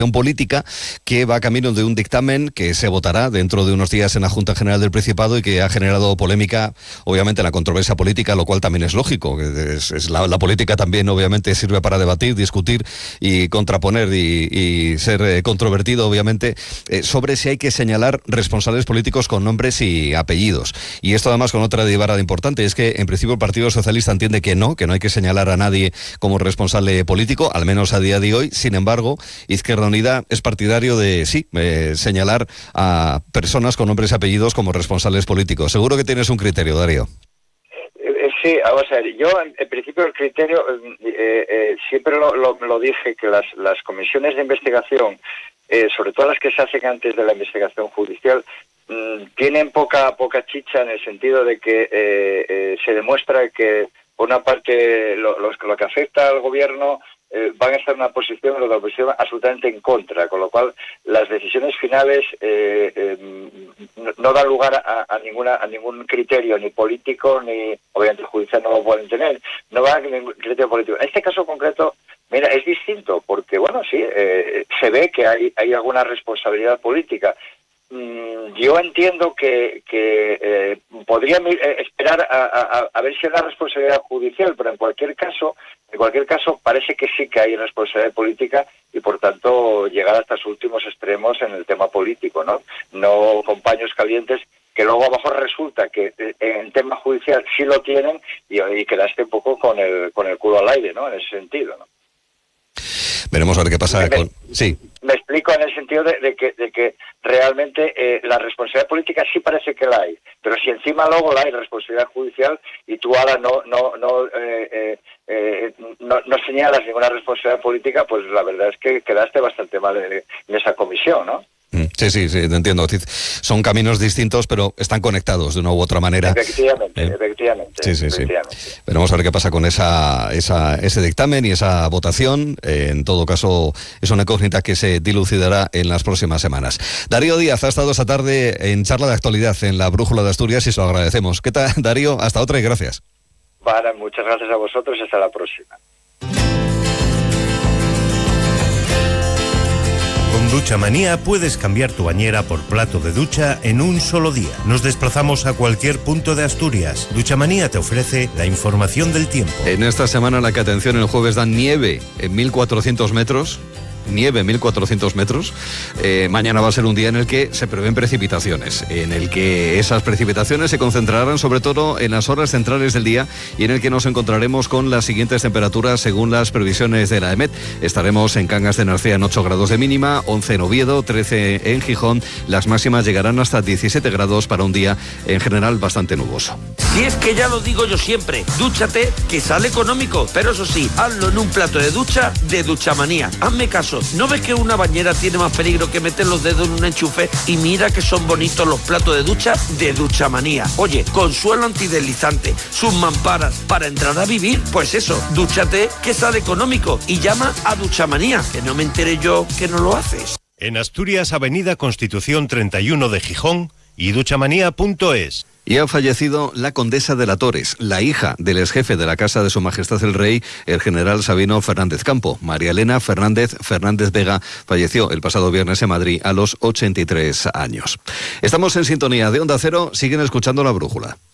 política que va camino de un dictamen que se votará dentro de unos días en la Junta General del Principado y que ha generado polémica, obviamente, la controversia política, lo cual también es lógico. La política también, obviamente, sirve para debatir, discutir y contraponer y ser controvertido, obviamente, sobre si hay que señalar responsables políticos con nombres y apellidos. Y esto además con otra divarada importante, es que en principio el Partido Socialista entiende que no hay que señalar a nadie como responsable político, al menos a día de hoy. Sin embargo, Izquierda Unida es partidario de, señalar a personas con nombres y apellidos como responsables políticos. Seguro que tienes un criterio, Darío. Sí, vamos a ver, yo en principio el criterio, siempre lo dije, que las comisiones de investigación, sobre todo las que se hacen antes de la investigación judicial, tienen poca chicha, en el sentido de que se demuestra que, por una parte, lo que afecta al gobierno van a estar en una posición absolutamente en contra, con lo cual las decisiones finales no dan lugar a ningún criterio, ni político, ni obviamente judicial no lo pueden tener, no van a ningún criterio político. En este caso concreto, mira, es distinto, porque bueno, sí, se ve que hay alguna responsabilidad política. Yo entiendo que podría esperar a ver si hay una responsabilidad judicial, pero en cualquier caso parece que sí que hay responsabilidad política y por tanto llegar hasta los últimos extremos en el tema político, no con paños calientes, que luego abajo resulta que en el tema judicial sí lo tienen y quedaste un poco con el culo al aire, en ese sentido, Veremos a ver qué pasa con... Sí. Me explico, en el sentido de que realmente la responsabilidad política sí parece que la hay, pero si encima luego la hay responsabilidad judicial y tú ahora no señalas ninguna responsabilidad política, pues la verdad es que quedaste bastante mal en esa comisión, ¿no? Sí, te entiendo. Son caminos distintos, pero están conectados de una u otra manera. Efectivamente. Sí. Veremos a ver qué pasa con ese dictamen y esa votación. En todo caso, es una incógnita que se dilucidará en las próximas semanas. Darío Díaz ha estado esta tarde en charla de actualidad en la Brújula de Asturias y se lo agradecemos. ¿Qué tal, Darío? Hasta otra y gracias. Vale, muchas gracias a vosotros y hasta la próxima. Con Duchamanía puedes cambiar tu bañera por plato de ducha en un solo día. Nos desplazamos a cualquier punto de Asturias. Duchamanía te ofrece la información del tiempo. En esta semana, la que, atención, el jueves dan nieve en 1.400 metros. Nieve 1.400 metros. Mañana va a ser un día en el que se prevén precipitaciones, en el que esas precipitaciones se concentrarán sobre todo en las horas centrales del día y en el que nos encontraremos con las siguientes temperaturas según las previsiones de la EMET. Estaremos en Cangas de Narcea en 8 grados de mínima, 11 en Oviedo, 13 en Gijón. Las máximas llegarán hasta 17 grados para un día en general bastante nuboso. Si es que ya lo digo yo siempre, dúchate, que sale económico, pero eso sí, hazlo en un plato de ducha de Duchamanía. Hazme caso. ¿No ves que una bañera tiene más peligro que meter los dedos en un enchufe? Y mira que son bonitos los platos de ducha de Duchamanía. Oye, con suelo antideslizante, sus mamparas, para entrar a vivir, pues eso, dúchate, que sale económico, y llama a Duchamanía, que no me enteré yo que no lo haces. En Asturias, Avenida Constitución 31 de Gijón y duchamanía.es. Y ha fallecido la condesa de la Torres, la hija del exjefe de la Casa de Su Majestad el Rey, el general Sabino Fernández Campo. María Elena Fernández Vega falleció el pasado viernes en Madrid a los 83 años. Estamos en sintonía de Onda Cero, siguen escuchando La Brújula.